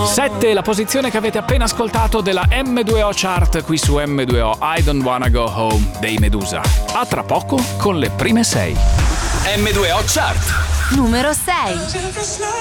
7, la posizione che avete appena ascoltato della M2O Chart qui su M2O, I Don't Wanna Go Home dei Medusa. A tra poco con le prime 6. M2O Chart numero 6.